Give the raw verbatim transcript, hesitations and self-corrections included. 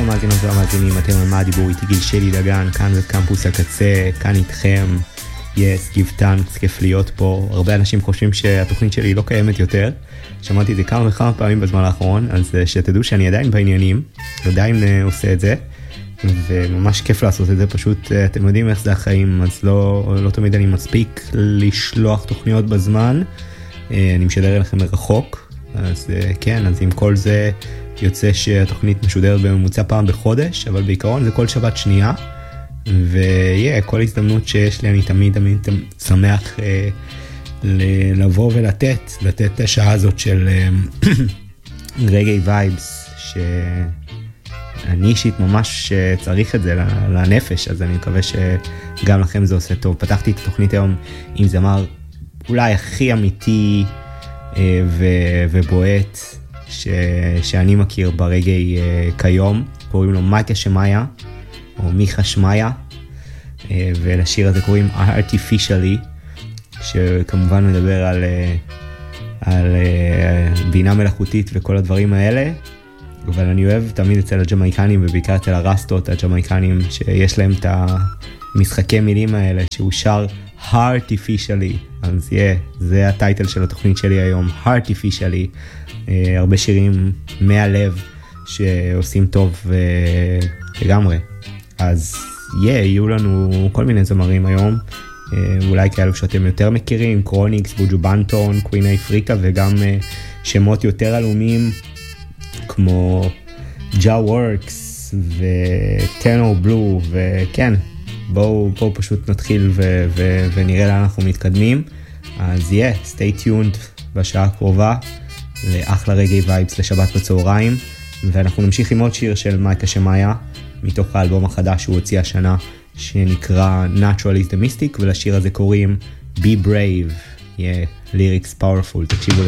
המאזינות והמאזינים, אתם על מה הדיבור, איתי גיל שלי דגן, כאן בקמפוס הקצה, כאן איתכם, יס, גיב טנקס, כיף להיות פה. הרבה אנשים חושבים שהתוכנית שלי לא קיימת יותר, שמעתי את זה כמה וכמה פעמים בזמן האחרון, אז שתדעו שאני עדיין בעניינים, עדיין עושה את זה, וממש כיף לעשות את זה, פשוט אתם יודעים איך זה החיים, אז לא, לא תמיד אני מספיק לשלוח תוכניות בזמן, אני משדר אליכם מרחוק, אז כן, אז עם כל זה יוצא שהתוכנית משודרת בממוצע פעם בחודש, אבל בעיקרון זה כל שבת שנייה, ויהיה, כל הזדמנות שיש לי אני תמיד תמיד שמח אה, לבוא ולתת, לתת את השעה הזאת של רגעי וייבס, שאני אישית ממש צריך את זה לנפש, אז אני מקווה שגם לכם זה עושה טוב. פתחתי את התוכנית היום עם זמר אולי הכי אמיתי אה, ו- ובועט, ש... שאני מכיר ברגעי uh, כיום, קוראים לו מייקה שמאיה, או מיכה שמאיה, uh, ולשיר הזה קוראים Artificially, שכמובן מדבר על, uh, על uh, בינה מלאכותית וכל הדברים האלה, אבל אני אוהב תמיד אצל הג'מייקנים, ובעיקר אצל הרסטות הג'מייקנים, שיש להם את המשחקי מילים האלה, שהוא שר Artificially, אז yeah, זה הטייטל של התוכנית שלי היום, Artificially, uh, הרבה שירים מהלב שעושים טוב uh, לגמרי. אז yeah, יהיו לנו כל מיני זמרים היום, uh, אולי כאלו שאתם יותר מכירים, קרוניקס, בוג'ו בנטון, קווינה אפריקה, וגם uh, שמות יותר עלומים כמו ג'ה וורקס וטנו בלו, וכן, בואו, בואו פשוט נתחיל ו- ו- ונראה לאן אנחנו מתקדמים. אז yeah, stay tuned בשעה הקרובה לאחלה רגעי וייבס לשבת בצהריים, ואנחנו נמשיך עם עוד שיר של מייקה שמאיה מתוך האלבום החדש שהוא הוציא השנה, שנקרא Natural is the Mystic, ולשיר הזה קוראים Be Brave. yeah, lyrics powerful, תקשיבו לזה.